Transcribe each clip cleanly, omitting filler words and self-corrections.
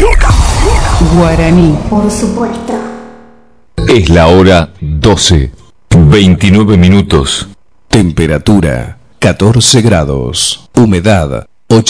Guaraní. Por supuesto. Es la hora 12, 29 minutos. Temperatura 14 grados. Humedad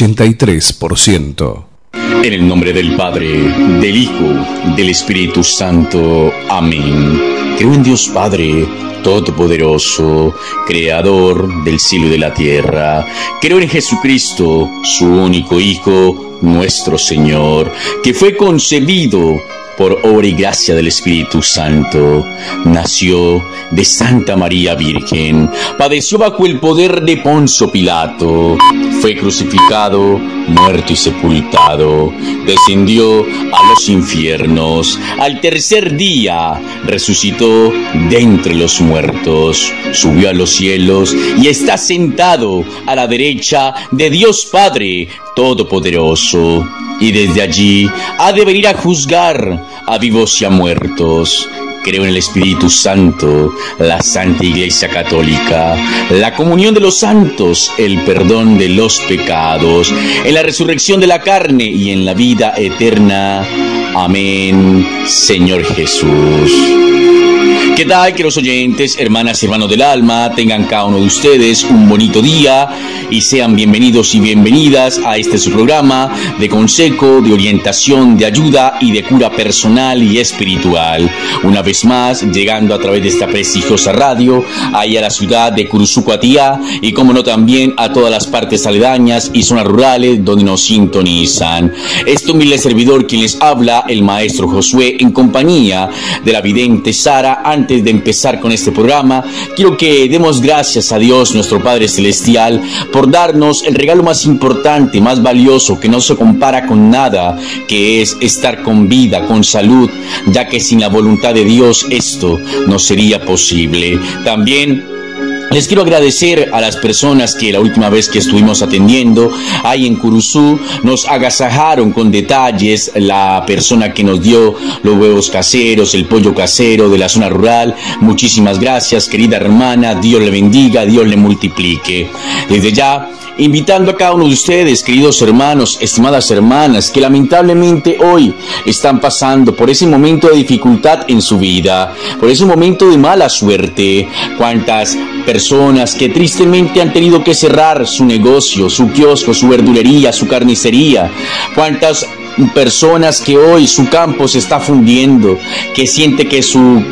83%. En el nombre del Padre, del Hijo, del Espíritu Santo. Amén. Creo en Dios Padre Todopoderoso, Creador del cielo y de la tierra. Creo en Jesucristo, su único Hijo, nuestro Señor, que fue concebido por obra y gracia del Espíritu Santo. Nació de Santa María Virgen, padeció bajo el poder de Poncio Pilato, fue crucificado, muerto y sepultado, descendió a los infiernos, al tercer día resucitó de entre los muertos, subió a los cielos y está sentado a la derecha de Dios Padre Todopoderoso, y desde allí ha de venir a juzgar a vivos y a muertos. Creo en el Espíritu Santo, la Santa Iglesia Católica, la comunión de los santos, el perdón de los pecados, en la resurrección de la carne y en la vida eterna. Amén, Señor Jesús. ¿Qué tal, queridos oyentes, hermanas y hermanos del alma? Tengan cada uno de ustedes un bonito día y sean bienvenidos y bienvenidas a este su programa de consejo, de orientación, de ayuda y de cura personal y espiritual. Una vez más, llegando a través de esta prestigiosa radio, ahí a la ciudad de Curuzucuatía y como no también a todas las partes aledañas y zonas rurales donde nos sintonizan. Este humilde servidor quien les habla, el maestro Josué, en compañía de la vidente Sara. Antes de empezar con este programa, quiero que demos gracias a Dios, nuestro Padre Celestial, por darnos el regalo más importante, más valioso, que no se compara con nada, que es estar con vida, con salud, ya que sin la voluntad de Dios esto no sería posible. También les quiero agradecer a las personas que la última vez que estuvimos atendiendo ahí en Curuzú nos agasajaron con detalles, la persona que nos dio los huevos caseros, el pollo casero de la zona rural. Muchísimas gracias, querida hermana, Dios le bendiga, Dios le multiplique. Desde ya, invitando a cada uno de ustedes, queridos hermanos, estimadas hermanas, que lamentablemente hoy están pasando por ese momento de dificultad en su vida, por ese momento de mala suerte. Cuántas personas que tristemente han tenido que cerrar su negocio, su kiosco, su verdulería, su carnicería. Cuántas personas que hoy su campo se está fundiendo, que siente que sus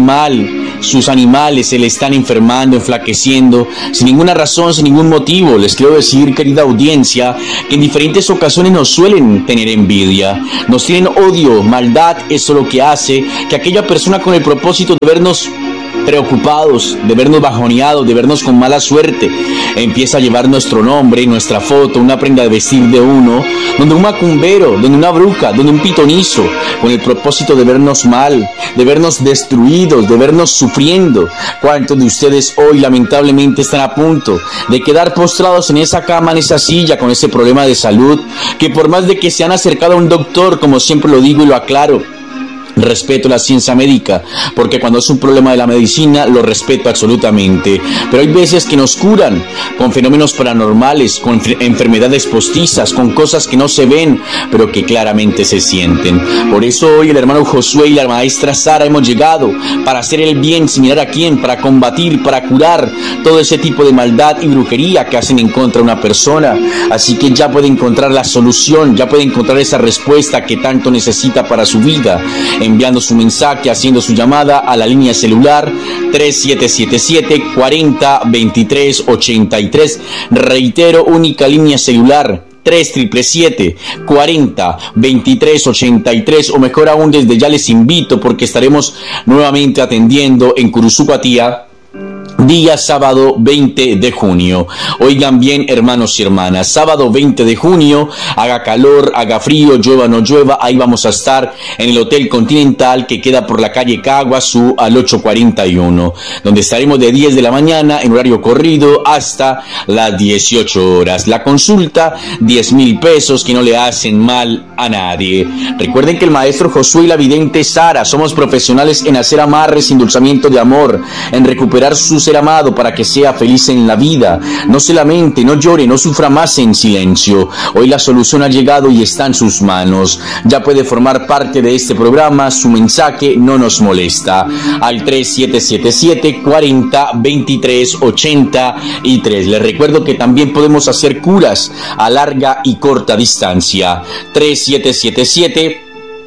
animales se le están enfermando, enflaqueciendo, sin ninguna razón, sin ningún motivo. Les quiero decir, querida audiencia, que en diferentes ocasiones nos suelen tener envidia, nos tienen odio, maldad. Eso es lo que hace que aquella persona, con el propósito de vernos preocupados, de vernos bajoneados, de vernos con mala suerte, empieza a llevar nuestro nombre, nuestra foto, una prenda de vestir de uno, donde un macumbero, donde una bruja, donde un pitonizo, con el propósito de vernos mal, de vernos destruidos, de vernos sufriendo. ¿Cuántos de ustedes hoy lamentablemente están a punto de quedar postrados en esa cama, en esa silla, con ese problema de salud, que por más de que se han acercado a un doctor, como siempre lo digo y lo aclaro, respeto la ciencia médica, porque cuando es un problema de la medicina lo respeto absolutamente, pero hay veces que nos curan con fenómenos paranormales, con enfermedades postizas, con cosas que no se ven pero que claramente se sienten. Por eso hoy el hermano Josué y la maestra Sara hemos llegado para hacer el bien sin mirar a quién, para combatir, para curar todo ese tipo de maldad y brujería que hacen en contra de una persona. Así que ya puede encontrar la solución, ya puede encontrar esa respuesta que tanto necesita para su vida, enviando su mensaje, haciendo su llamada a la línea celular 3777-40-23-83. Reitero, única línea celular 3777-40-23-83, o mejor aún, desde ya les invito, porque estaremos nuevamente atendiendo en Curuzucuatía día sábado 20 de junio. Oigan bien, hermanos y hermanas, sábado 20 de junio, haga calor, haga frío, llueva o no llueva, ahí vamos a estar en el Hotel Continental, que queda por la calle Caguazú al 841, donde estaremos de 10 de la mañana en horario corrido hasta las 18 horas. La consulta, 10,000 pesos, que no le hacen mal a nadie. Recuerden que el maestro Josué y la vidente Sara somos profesionales en hacer amarres, endulzamiento de amor, en recuperar sus ser amado, para que sea feliz en la vida. No se lamente, no llore, no sufra más en silencio. Hoy la solución ha llegado y está en sus manos. Ya puede formar parte de este programa. Su mensaje no nos molesta. Al 3777 40 23 83. Les recuerdo que también podemos hacer curas a larga y corta distancia. 3777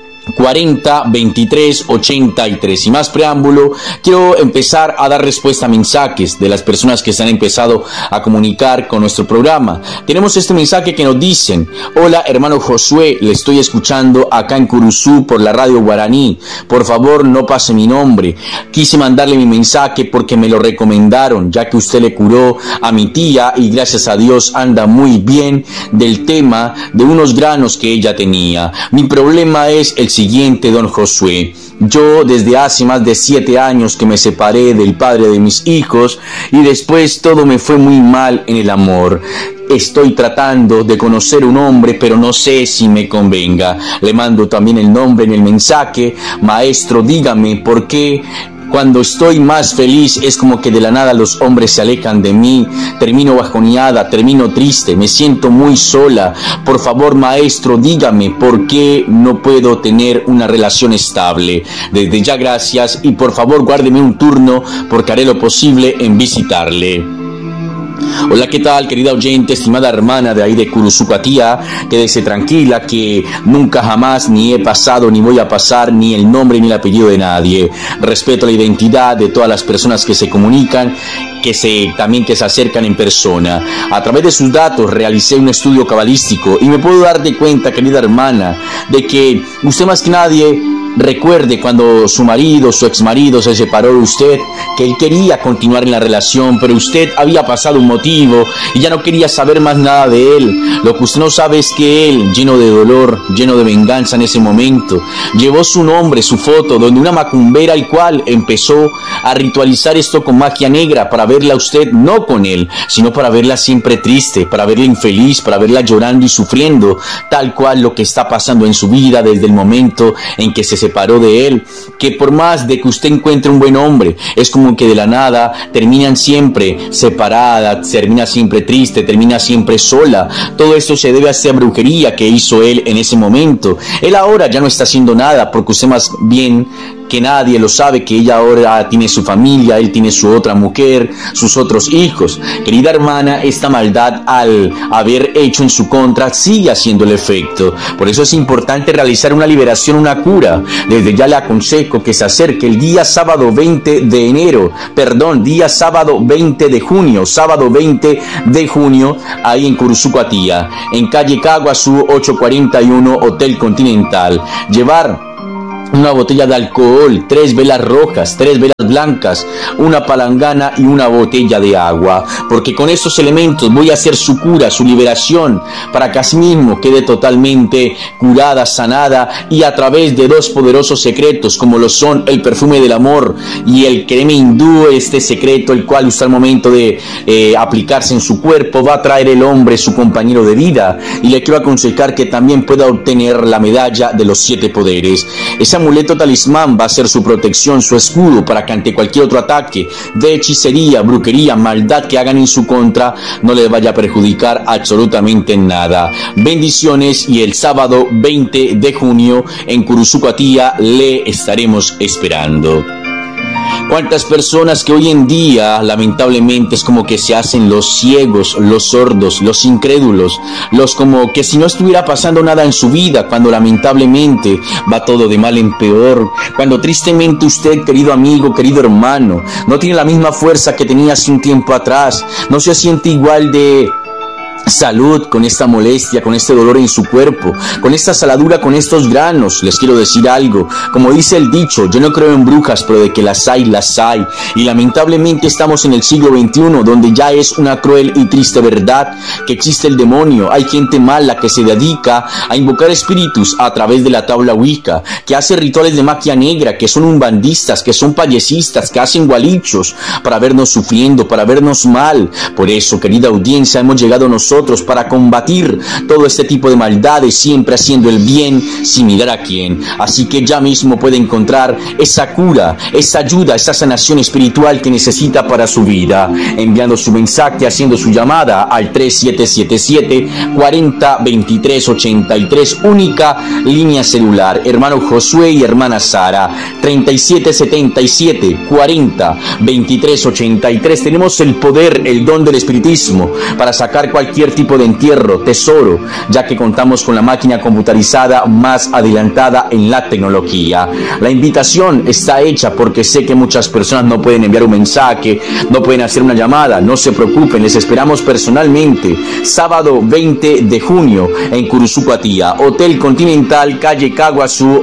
40 23 83. Sin más preámbulo, quiero empezar a dar respuesta a mensajes de las personas que se han empezado a comunicar con nuestro programa. Tenemos este mensaje que nos dicen: hola hermano Josué, le estoy escuchando acá en Curuzú por la radio guaraní, por favor no pase mi nombre. Quise mandarle mi mensaje porque me lo recomendaron, ya que usted le curó a mi tía y gracias a Dios anda muy bien del tema de unos granos que ella tenía. Mi problema es el siguiente, don Josué. Yo desde hace más de 7 años que me separé del padre de mis hijos y después todo me fue muy mal en el amor. Estoy tratando de conocer un hombre, pero no sé si me convenga. Le mando también el nombre en el mensaje. Maestro, dígame por qué cuando estoy más feliz es como que de la nada los hombres se alejan de mí, termino bajoneada, termino triste, me siento muy sola. Por favor, maestro, dígame por qué no puedo tener una relación estable. Desde ya gracias y por favor guárdeme un turno porque haré lo posible en visitarle. Hola, ¿qué tal, querida oyente, estimada hermana de ahí de Curuzucatía? Quédese tranquila que nunca jamás ni he pasado ni voy a pasar ni el nombre ni el apellido de nadie. Respeto la identidad de todas las personas que se comunican, que se acercan en persona. A través de sus datos realicé un estudio cabalístico y me puedo dar de cuenta, querida hermana, de que usted más que nadie recuerde cuando su marido, su exmarido se separó de usted, que él quería continuar en la relación, pero usted había pasado un motivo y ya no quería saber más nada de él. Lo que usted no sabe es que él, lleno de dolor, lleno de venganza en ese momento, llevó su nombre, su foto, donde una macumbera al cual empezó a ritualizar esto con magia negra para verla a usted no con él, sino para verla siempre triste, para verla infeliz, para verla llorando y sufriendo, tal cual lo que está pasando en su vida desde el momento en que se separó de él. Que por más de que usted encuentre un buen hombre, es como que de la nada terminan siempre separadas, termina siempre triste, termina siempre sola. Todo esto se debe a esa brujería que hizo él en ese momento. Él ahora ya no está haciendo nada porque usted más bien que nadie lo sabe, que ella ahora tiene su familia, él tiene su otra mujer, sus otros hijos. Querida hermana, esta maldad al haber hecho en su contra sigue haciendo el efecto. Por eso es importante realizar una liberación, una cura. Desde ya le aconsejo que se acerque el día sábado 20 de junio, ahí en Curuzucatía, en calle Caguazú 841, Hotel Continental. Llevar una botella de alcohol, 3 velas rojas, 3 velas blancas, una palangana y una botella de agua, porque con estos elementos voy a hacer su cura, su liberación, para que así mismo quede totalmente curada, sanada, y a través de 2 poderosos secretos como lo son el perfume del amor y el crema hindú, este secreto el cual usted al momento de aplicarse en su cuerpo va a traer el hombre su compañero de vida, y le quiero aconsejar que también pueda obtener la medalla de los 7 poderes. Ese amuleto talismán va a ser su protección, su escudo, para que ante cualquier otro ataque de hechicería, brujería, maldad que hagan en su contra, no le vaya a perjudicar absolutamente nada. Bendiciones, y el sábado 20 de junio en Curuzucatía le estaremos esperando. Cuántas personas que hoy en día lamentablemente es como que se hacen los ciegos, los sordos, los incrédulos, los como que si no estuviera pasando nada en su vida, cuando lamentablemente va todo de mal en peor, cuando tristemente usted, querido amigo, querido hermano, no tiene la misma fuerza que tenía hace un tiempo atrás, no se siente igual de salud, con esta molestia, con este dolor en su cuerpo, con esta saladura, con estos granos. Les quiero decir algo, como dice el dicho, yo no creo en brujas, pero de que las hay, y lamentablemente estamos en el siglo XXI, donde ya es una cruel y triste verdad que existe el demonio. Hay gente mala que se dedica a invocar espíritus a través de la tabla Wicca, que hace rituales de magia negra, que son umbandistas, que son payesistas, que hacen gualichos para vernos sufriendo, para vernos mal. Por eso, querida audiencia, hemos llegado nosotros nosotros para combatir todo este tipo de maldades, siempre haciendo el bien sin mirar a quién. Así que ya mismo puede encontrar esa cura, esa ayuda, esa sanación espiritual que necesita para su vida, enviando su mensaje, haciendo su llamada al 3777-402383, única línea celular. Hermano Josué y hermana Sara, 3777-402383. Tenemos el poder, el don del espiritismo para sacar cualquier tipo de entierro, tesoro, ya que contamos con la máquina computarizada más adelantada en la tecnología. La invitación está hecha porque sé que muchas personas no pueden enviar un mensaje, no pueden hacer una llamada. No se preocupen, les esperamos personalmente sábado 20 de junio en Curuzucuatía, Hotel Continental, calle Caguazú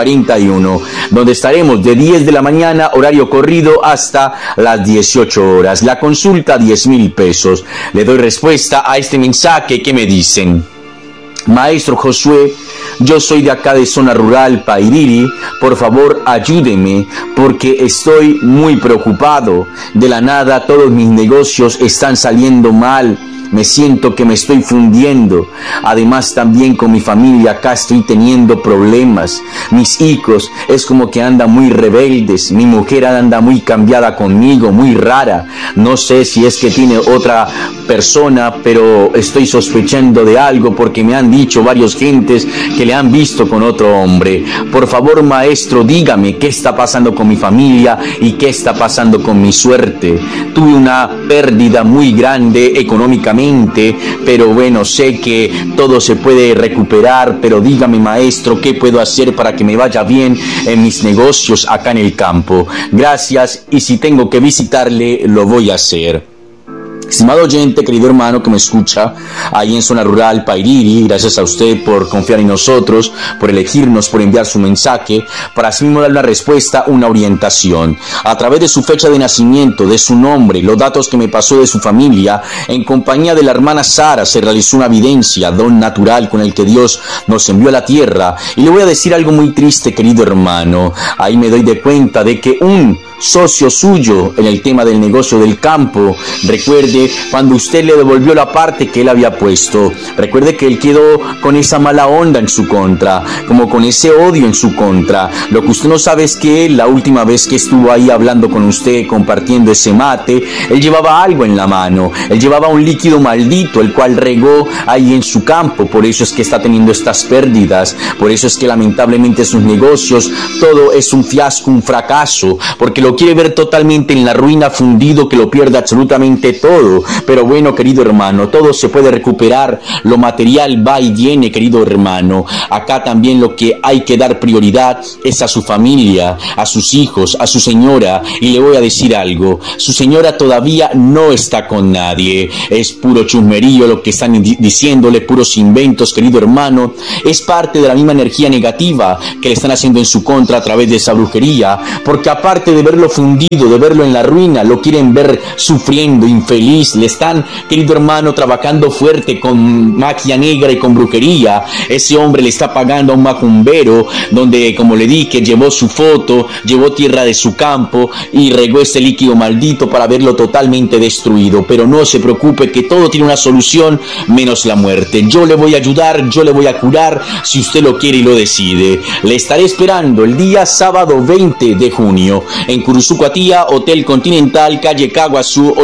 841, donde estaremos de 10 de la mañana, horario corrido, hasta las 18 horas. La consulta, 10,000 pesos. Le doy respuesta a este mensaje que me dicen: Maestro Josué, yo soy de acá de zona rural, Pairiri, por favor ayúdeme porque estoy muy preocupado. De la nada todos mis negocios están saliendo mal. Me siento que me estoy fundiendo. Además también con mi familia acá estoy teniendo problemas. Mis hijos es como que andan muy rebeldes. Mi mujer anda muy cambiada conmigo, muy rara. No sé si es que tiene otra persona, pero estoy sospechando de algo porque me han dicho varios gentes que le han visto con otro hombre. Por favor, maestro, dígame qué está pasando con mi familia y qué está pasando con mi suerte. Tuve una pérdida muy grande económicamente, pero bueno, sé que todo se puede recuperar, pero dígame, maestro, ¿qué puedo hacer para que me vaya bien en mis negocios acá en el campo? Gracias, y si tengo que visitarle, lo voy a hacer. Estimado oyente, querido hermano que me escucha ahí en zona rural, Pairiri, gracias a usted por confiar en nosotros, por elegirnos, por enviar su mensaje, para así mismo dar una respuesta, una orientación. A través de su fecha de nacimiento, de su nombre, los datos que me pasó de su familia, en compañía de la hermana Sara, se realizó una evidencia, don natural con el que Dios nos envió a la tierra. Y le voy a decir algo muy triste, querido hermano. Ahí me doy de cuenta de que un socio suyo en el tema del negocio del campo, recuerde cuando usted le devolvió la parte que él había puesto, recuerde que él quedó con esa mala onda en su contra, como con ese odio en su contra. Lo que usted no sabe es que él, la última vez que estuvo ahí hablando con usted, compartiendo ese mate, él llevaba algo en la mano, él llevaba un líquido maldito, el cual regó ahí en su campo. Por eso es que está teniendo estas pérdidas, por eso es que lamentablemente sus negocios, todo es un fiasco, un fracaso, porque lo quiere ver totalmente en la ruina, fundido, que lo pierda absolutamente todo. Pero bueno, querido hermano, todo se puede recuperar, lo material va y viene, querido hermano. Acá también lo que hay que dar prioridad es a su familia, a sus hijos, a su señora. Y le voy a decir algo, su señora todavía no está con nadie, es puro chusmerío lo que están diciéndole, puros inventos, querido hermano. Es parte de la misma energía negativa que le están haciendo en su contra a través de esa brujería, porque aparte de verlo fundido, de verlo en la ruina, lo quieren ver sufriendo, infeliz. Le están, querido hermano, trabajando fuerte con magia negra y con brujería. Ese hombre le está pagando a un macumbero, donde, como le dije, llevó su foto, llevó tierra de su campo y regó ese líquido maldito para verlo totalmente destruido. Pero no se preocupe, que todo tiene una solución, menos la muerte. Yo le voy a ayudar, yo le voy a curar, si usted lo quiere y lo decide. Le estaré esperando el día sábado 20 de junio en Curuzucuatía, Hotel Continental, calle Caguazú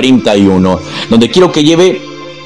841, donde quiero que lleve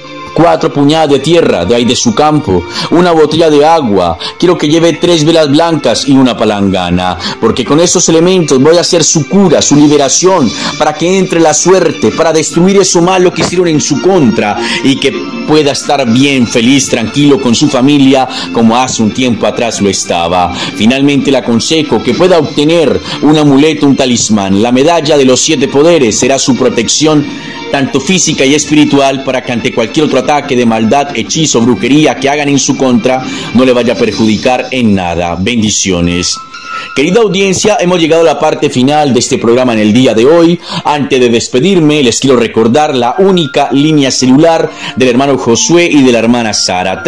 4 puñadas de tierra de ahí de su campo, una botella de agua, quiero que lleve 3 velas blancas y una palangana, porque con esos elementos voy a hacer su cura, su liberación, para que entre la suerte, para destruir eso malo que hicieron en su contra y que pueda estar bien, feliz, tranquilo con su familia como hace un tiempo atrás lo estaba. Finalmente le aconsejo que pueda obtener un amuleto, un talismán. La medalla de los 7 poderes será su protección tanto física y espiritual, para que ante cualquier otro ataque de maldad, hechizo, brujería que hagan en su contra, no le vaya a perjudicar en nada. Bendiciones. Querida audiencia, hemos llegado a la parte final de este programa en el día de hoy. Antes de despedirme, les quiero recordar la única línea celular del hermano Josué y de la hermana Sara,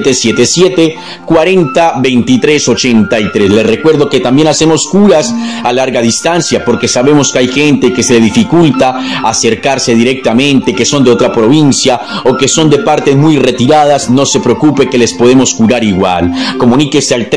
3777-402383. Les recuerdo que también hacemos curas a larga distancia, porque sabemos que hay gente que se le dificulta acercarse directamente directamente, que son de otra provincia o que son de partes muy retiradas, no se preocupe que les podemos curar igual. Comuníquese al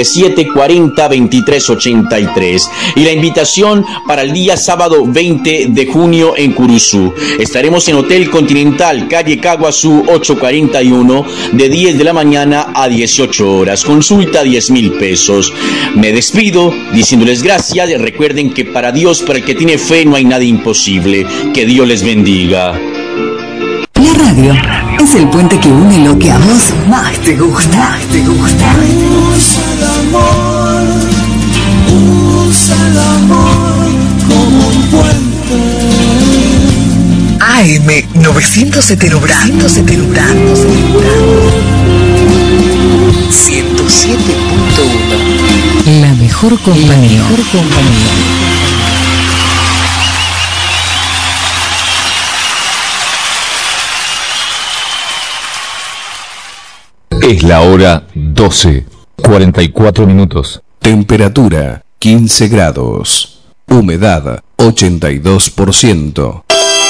377-40-2383. Y la invitación para el día sábado 20 de junio en Curuzú. Estaremos en Hotel Continental, calle Caguazú 841, de 10 de la mañana a 18 horas. Consulta 10,000 pesos. Me despido diciéndoles gracias. Recuerden que para Dios, para el que tiene fe, no hay nada imposible. Que Dios les bendiga. La radio es el puente que une lo que a vos más te gusta. Usa el amor como un puente. AM 970 107.1. La mejor compañía. Es la hora 12, 44 minutos. Temperatura 15 grados. Humedad 82%.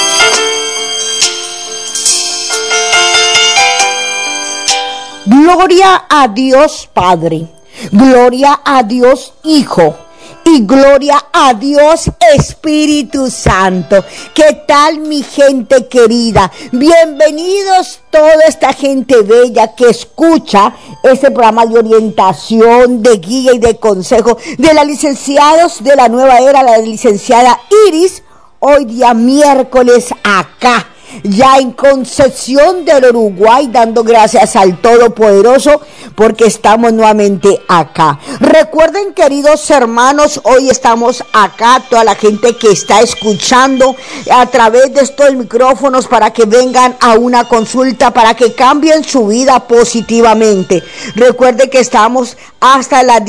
Gloria a Dios Padre, gloria a Dios Hijo y gloria a Dios Espíritu Santo. ¿Qué tal, mi gente querida? Bienvenidos toda esta gente bella que escucha este programa de orientación, de guía y de consejo de las licenciados de la nueva era, la licenciada Iris, hoy día miércoles acá, ya en Concepción del Uruguay, dando gracias al Todopoderoso porque estamos nuevamente acá. Recuerden, queridos hermanos, hoy estamos acá, toda la gente que está escuchando a través de estos micrófonos para que vengan a una consulta, para que cambien su vida positivamente. Recuerden que estamos hasta las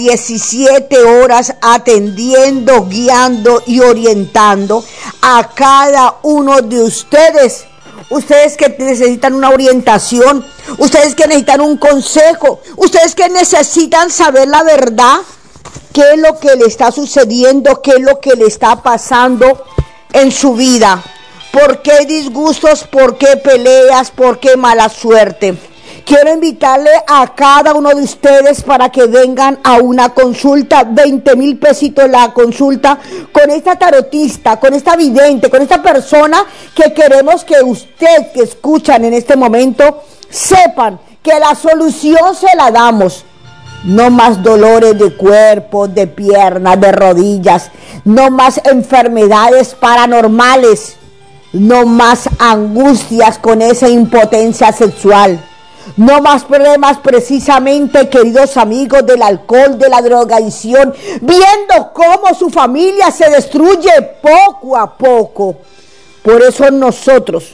17 horas atendiendo, guiando y orientando a cada uno de ustedes. Ustedes que necesitan una orientación, ustedes que necesitan un consejo, ustedes que necesitan saber la verdad, qué es lo que le está sucediendo, qué es lo que le está pasando en su vida, por qué disgustos, por qué peleas, por qué mala suerte. Quiero invitarle a cada uno de ustedes para que vengan a una consulta, 20,000 pesitos la consulta, con esta tarotista, con esta vidente, con esta persona que queremos que usted que escuchan en este momento sepan que la solución se la damos. No más dolores de cuerpo, de piernas, de rodillas, no más enfermedades paranormales, no más angustias con esa impotencia sexual. No más problemas precisamente, queridos amigos, del alcohol, de la drogadicción, viendo cómo su familia se destruye poco a poco. Por eso nosotros,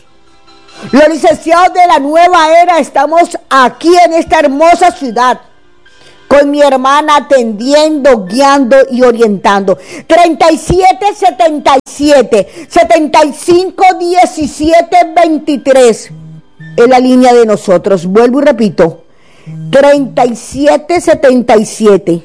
los licenciados de la nueva era, estamos aquí en esta hermosa ciudad, con mi hermana atendiendo, guiando y orientando. 3777 751723 es la línea de nosotros. Vuelvo y repito, 3777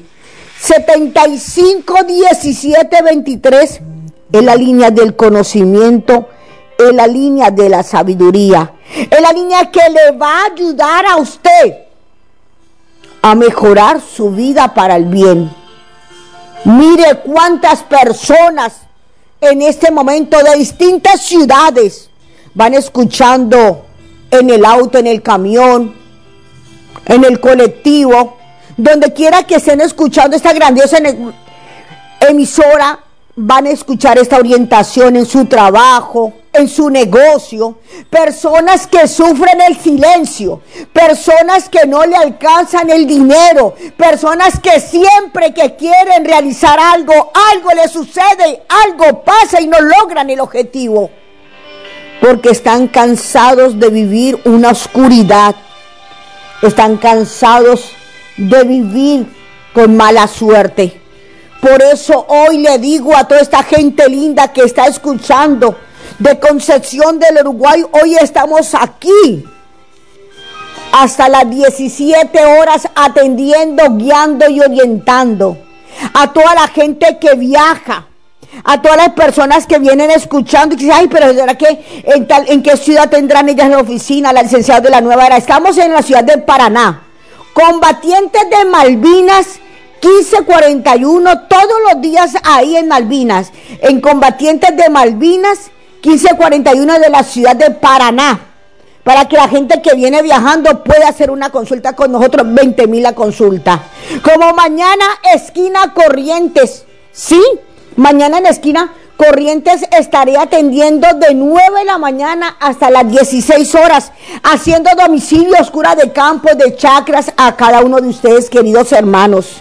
751723 es la línea del conocimiento, es la línea de la sabiduría, es la línea que le va a ayudar a usted a mejorar su vida para el bien. Mire cuántas personas en este momento de distintas ciudades van escuchando en el auto, en el camión, en el colectivo, donde quiera que estén escuchando esta grandiosa emisora, van a escuchar esta orientación en su trabajo, en su negocio. Personas que sufren el silencio, personas que no le alcanzan el dinero, personas que siempre que quieren realizar algo, algo les sucede, algo pasa y no logran el objetivo, porque están cansados de vivir una oscuridad, están cansados de vivir con mala suerte. Por eso hoy le digo a toda esta gente linda que está escuchando de Concepción del Uruguay, hoy estamos aquí hasta las 17 horas atendiendo, guiando y orientando a toda la gente que viaja, A todas las personas que vienen escuchando y que dicen, ay, pero ¿será que en qué ciudad tendrán ellas la oficina, la licenciada de la Nueva Era? Estamos en la ciudad de Paraná. Combatientes de Malvinas 1541, todos los días ahí en Malvinas. En Combatientes de Malvinas 1541 de la ciudad de Paraná. Para que la gente que viene viajando pueda hacer una consulta con nosotros, 20,000 la consulta. Como mañana, esquina Corrientes, ¿sí? Mañana en esquina Corrientes estaré atendiendo de 9 de la mañana hasta las 16 horas, haciendo domicilios, cura de campos, de chakras a cada uno de ustedes, queridos hermanos.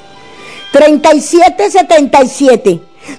3777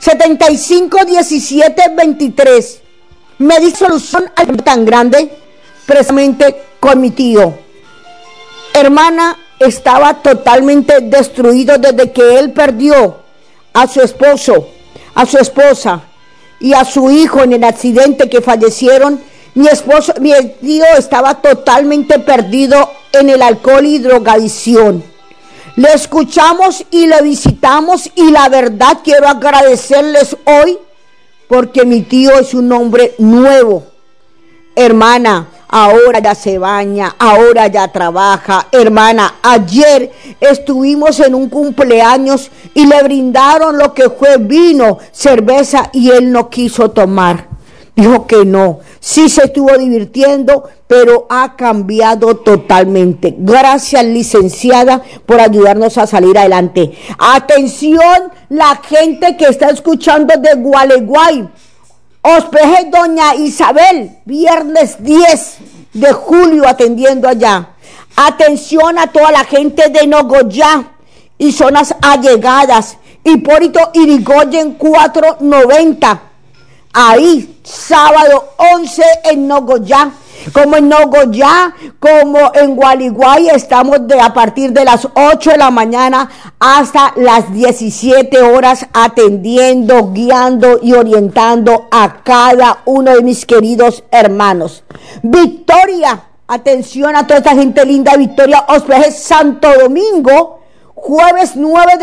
751723. Me di solución a algo tan grande, precisamente con mi tío. Hermana, estaba totalmente destruido desde que él perdió a su esposo, a su esposa y a su hijo en el accidente que fallecieron. Mi tío estaba totalmente perdido en el alcohol y drogadicción. Le escuchamos y le visitamos y la verdad quiero agradecerles hoy porque mi tío es un hombre nuevo. Hermana, ahora ya se baña, ahora ya trabaja. Hermana, ayer estuvimos en un cumpleaños y le brindaron lo que fue vino, cerveza y él no quiso tomar. Dijo que no, sí se estuvo divirtiendo, pero ha cambiado totalmente. Gracias, licenciada, por ayudarnos a salir adelante. Atención, la gente que está escuchando de Gualeguay. Hospedaje Doña Isabel, viernes 10 de julio atendiendo allá. Atención a toda la gente de Nogoyá y zonas allegadas. Hipólito Irigoyen 490. Ahí, sábado 11 en Nogoyá. Como en Nogoyá, como en Gualeguay, estamos a partir de las 8 de la mañana hasta las 17 horas atendiendo, guiando y orientando a cada uno de mis queridos hermanos. Victoria, atención a toda esta gente linda, Victoria, hospedaje Santo Domingo, jueves 9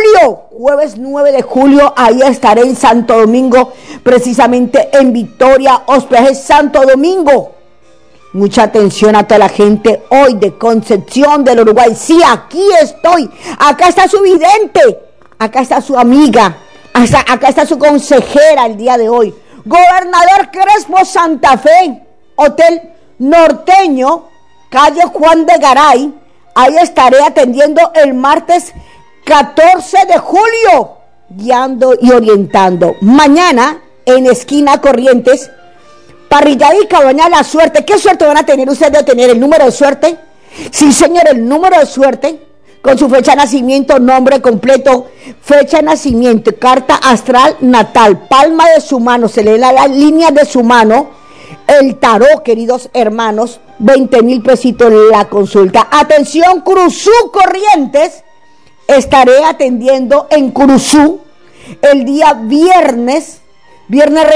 de julio, ahí estaré en Santo Domingo, precisamente en Victoria, hospedaje Santo Domingo. Mucha atención a toda la gente hoy de Concepción del Uruguay. Sí, aquí estoy. Acá está su vidente. Acá está su amiga. Acá está su consejera el día de hoy. Gobernador Crespo Santa Fe. Hotel Norteño. Calle Juan de Garay. Ahí estaré atendiendo el martes 14 de julio. Guiando y orientando. Mañana en esquina Corrientes. Parrillada y Cabaña La Suerte. ¿Qué suerte van a tener ustedes de tener el número de suerte? Sí, señor, el número de suerte, con su fecha de nacimiento, nombre completo, fecha de nacimiento, carta astral natal, palma de su mano, se lee la línea de su mano, el tarot, queridos hermanos, 20,000 pesitos la consulta. Atención, Cruzú Corrientes, estaré atendiendo en Cruzú el día viernes